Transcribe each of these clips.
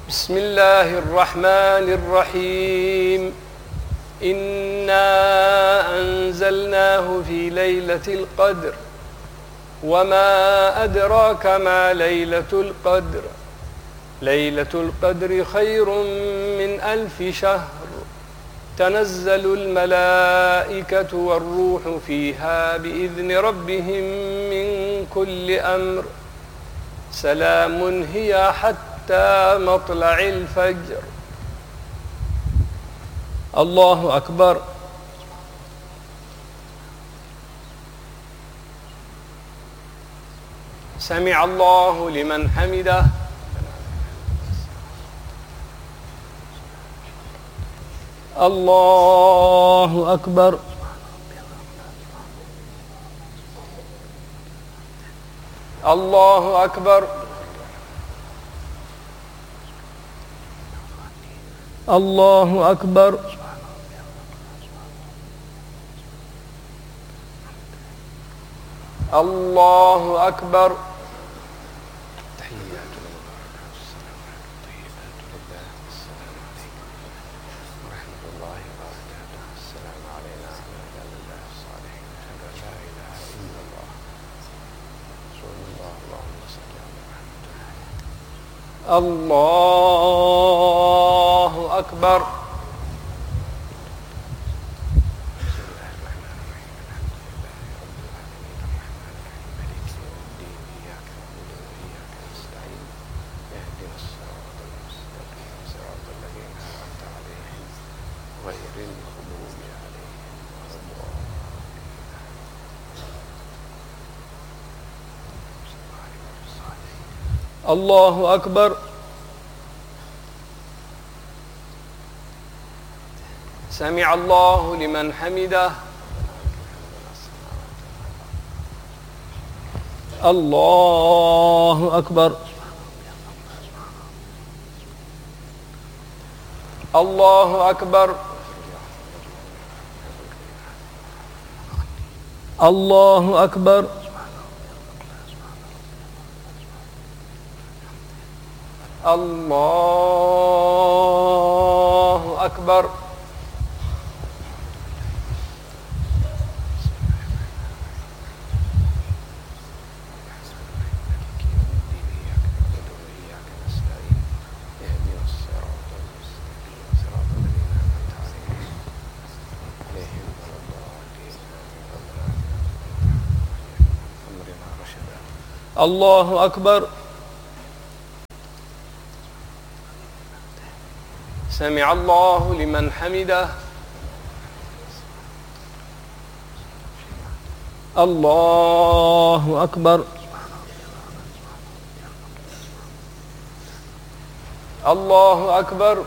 بسم الله الرحمن الرحيم. إنا أنزلناه في ليلة القدر وما أدراك ما ليلة القدر. ليلة القدر خير من 1000 شهر. تنزل الملائكة والروح فيها بإذن ربهم من كل أمر. سلام هي حتى مطلع الفجر. الله أكبر. سمع الله لمن حمده. الله أكبر. الله أكبر. الله أكبر. الله أكبر. الله أكبر. الله أكبر. سمع الله لمن حمده. الله أكبر. الله أكبر. الله أكبر. الله أكبر. الله أكبر. سمع الله لمن حمده. الله أكبر. الله أكبر.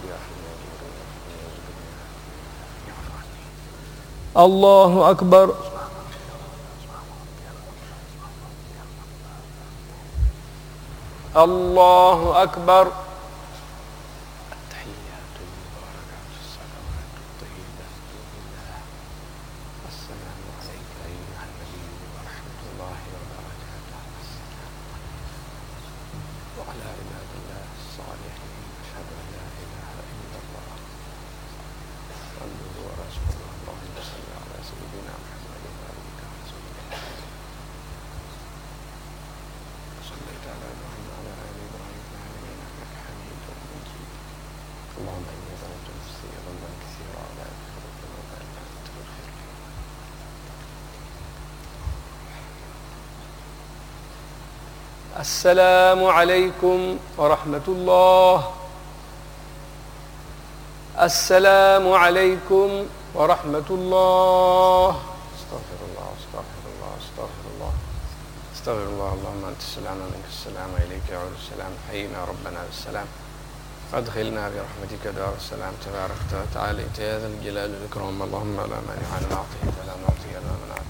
الله أكبر. الله أكبر. السلام عليكم ورحمة الله. السلام عليكم ورحمة الله. استغفر الله استغفر الله استغفر الله استغفر الله. اللهم أنت السلام ومنك السلام وإليك يعود السلام. حينا ربنا بالسلام. أدخلنا برحمتك دار السلام. تباركت وتعالى يا ذا الجلال والإكرام. اللهم لا مانع لما أعطيت ولا معطي لما منعت